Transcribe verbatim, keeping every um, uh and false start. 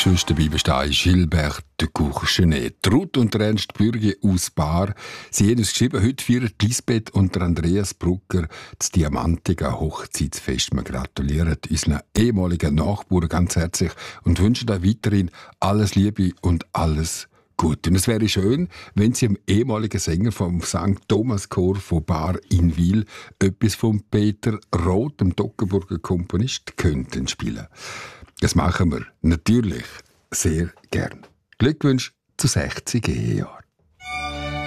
Geschwister Bibelstein, Gilbert de Courchenet. Ruth und Ernst Bürgi aus Bar. Sie haben uns geschrieben, heute feiern Lisbeth und Andreas Brucker das Diamantiger Hochzeitsfest. Wir gratulieren unseren ehemaligen Nachbarn ganz herzlich und wünschen euch weiterhin alles Liebe und alles Gute. Und es wäre schön, wenn Sie dem ehemaligen Sänger vom Sankt Thomas Chor von Bar in Wil etwas von Peter Roth, dem Toggenburger Komponist, könnten spielen. Das machen wir natürlich sehr gern. Glückwunsch zu sechzig Ehejahren.